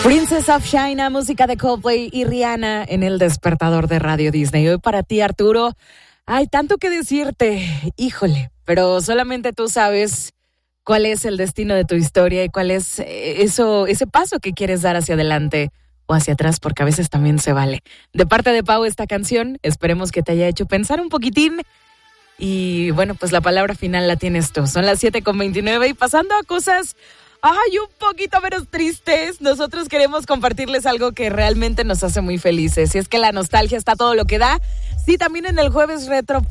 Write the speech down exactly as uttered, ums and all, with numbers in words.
Princess of China, música de Coldplay y Rihanna en el despertador de Radio Disney. Hoy para ti, Arturo, hay tanto que decirte, híjole, pero solamente tú sabes cuál es el destino de tu historia y cuál es eso, ese paso que quieres dar hacia adelante o hacia atrás, porque a veces también se vale. De parte de Pau, esta canción, esperemos que te haya hecho pensar un poquitín. Y bueno, pues la palabra final la tienes tú. Son las siete con veintinueve y pasando a cosas, ay, un poquito menos tristes, nosotros queremos compartirles algo que realmente nos hace muy felices. Y es que la nostalgia está todo lo que da. Sí, también en el Jueves Retro